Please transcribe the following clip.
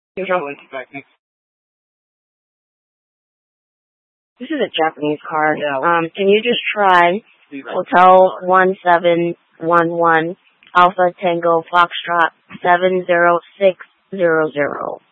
This is a Japanese card. Can you just try Hotel 1711 Alpha Tango Foxtrot 70600?